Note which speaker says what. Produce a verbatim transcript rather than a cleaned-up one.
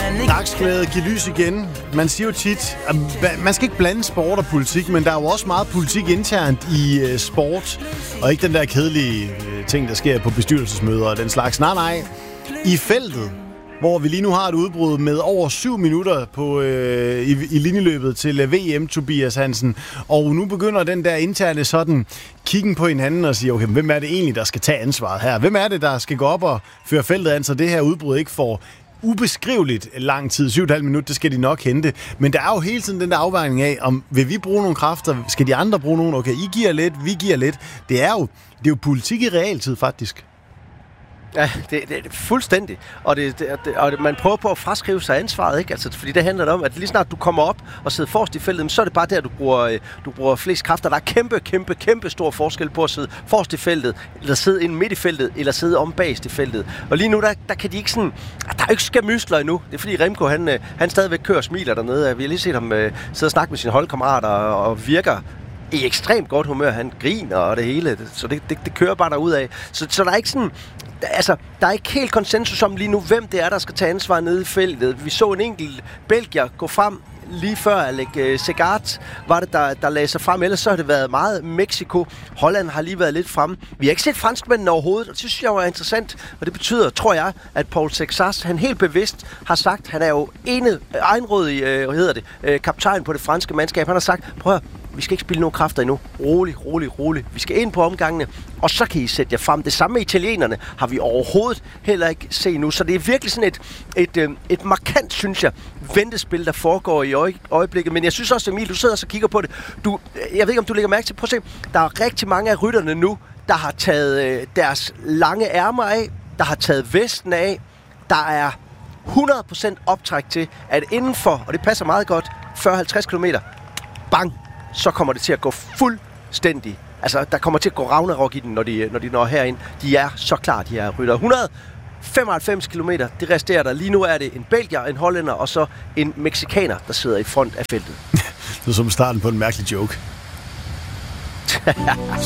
Speaker 1: Dagsglæde, giv lys igen. Man siger jo tit, at man skal ikke blande sport og politik, men der er jo også meget politik internt i uh, sport, og ikke den der kedelige uh, ting, der sker på bestyrelsesmøder og den slags. Nej, nej. I feltet, hvor vi lige nu har et udbrud med over syv minutter på, øh, i, i linjeløbet til V M, Tobias Hansen. Og nu begynder den der interne sådan kiggen på hinanden og sige, okay, hvem er det egentlig, der skal tage ansvaret her? Hvem er det, der skal gå op og føre feltet an, så det her udbrud ikke får ubeskriveligt lang tid, syv komma fem minutter, det skal de nok hente. Men der er jo hele tiden den der afvejning af, om vil vi bruge nogle kræfter, skal de andre bruge nogle? Okay, I giver lidt, vi giver lidt. Det er jo, det er jo politik i realtid, faktisk.
Speaker 2: Ja, det, det er fuldstændig. Og, det, det, og det, man prøver på at fraskrive sig ansvaret, ikke? Altså, fordi det handler om, at lige snart du kommer op og sidder forrest i feltet, så er det bare der, du bruger, du bruger flest kræfter. Der er kæmpe, kæmpe, kæmpe stor forskel på at sidde forrest i feltet, eller sidde inde midt i feltet, eller sidde om bagest i feltet. Og lige nu, der, der kan de ikke sådan... Der er ikke skærmyskler endnu. Det er fordi Remco, han, han stadigvæk kører og smiler dernede. Vi har lige set ham uh, sidde og snakke med sine holdkammerater og, og virker i ekstremt godt humør. Han griner og det hele, så det, det, det kører bare derudad. Så, så der er ikke sådan... Altså, der er ikke helt konsensus om lige nu, hvem det er, der skal tage ansvar nede i feltet. Vi så en enkelt belgier gå frem lige før Alec Segard var det, der, der lagde sig frem. Ellers så har det været meget Mexico. Holland har lige været lidt fremme. Vi har ikke set franskmændene overhovedet, og det synes jeg var interessant. Og det betyder, tror jeg, at Paul Sexas, han helt bevidst har sagt, han er jo ene, egenrådig, øh, hvad hedder det, øh, kaptajn på det franske mandskab. Han har sagt, prøv at vi skal ikke spille nogen kræfter endnu. Rolig, rolig, rolig. Vi skal ind på omgangene, og så kan I sætte jer frem. Det samme med italienerne har vi overhovedet heller ikke set nu. Så det er virkelig sådan et, et, et, et markant, synes jeg, ventespil, der foregår i øje, øjeblikket. Men jeg synes også, Emil, du sidder og så kigger på det. Du, jeg ved ikke, om du lægger mærke til. Prøv at se. Der er rigtig mange af rytterne nu, der har taget øh, deres lange ærmer af, der har taget vesten af. Der er hundrede procent optræk til, at indenfor, og det passer meget godt, fyrre til halvtreds kilometer, bang, så kommer det til at gå fuldstændig. Altså, der kommer til at gå Ragnarok i den, når de, når de når herind. De er så klar, de her rytter. et hundrede og femoghalvfems kilometer, det resterer der. Lige nu er det en belgier, en hollænder og så en meksikaner, der sidder i front af feltet.
Speaker 1: Det er som starten på en mærkelig joke.